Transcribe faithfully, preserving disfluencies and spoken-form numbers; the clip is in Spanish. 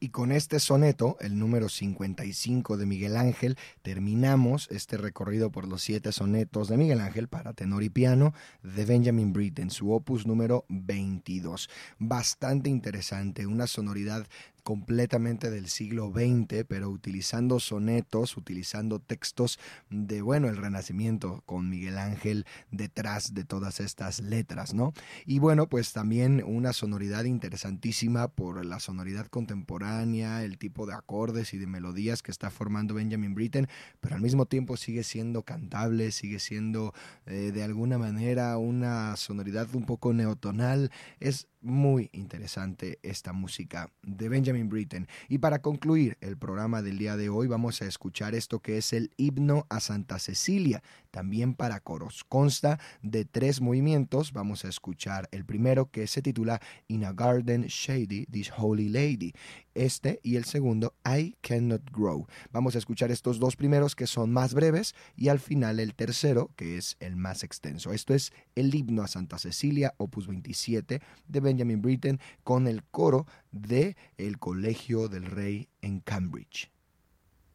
Y con este soneto, el número cincuenta y cinco de Miguel Ángel, terminamos este recorrido por los siete sonetos de Miguel Ángel para tenor y piano de Benjamin Britten, su opus número veintidós. Bastante interesante, una sonoridad completamente del siglo veinte, pero utilizando sonetos, utilizando textos de, bueno, el Renacimiento, con Miguel Ángel detrás de todas estas letras, ¿no? Y bueno, pues también una sonoridad interesantísima por la sonoridad contemporánea, el tipo de acordes y de melodías que está formando Benjamin Britten, pero al mismo tiempo sigue siendo cantable, sigue siendo eh, de alguna manera una sonoridad un poco neotonal. Es muy interesante esta música de Benjamin Britten. Y para concluir el programa del día de hoy vamos a escuchar esto que es el himno a Santa Cecilia, también para coros. Consta de tres movimientos. Vamos a escuchar el primero, que se titula In a Garden Shady, This Holy Lady. Este, y el segundo, I Cannot Grow. Vamos a escuchar estos dos primeros, que son más breves, y al final el tercero, que es el más extenso. Esto es el himno a Santa Cecilia, opus veintisiete de Benjamin Britten, con el coro de el Colegio del Rey en Cambridge.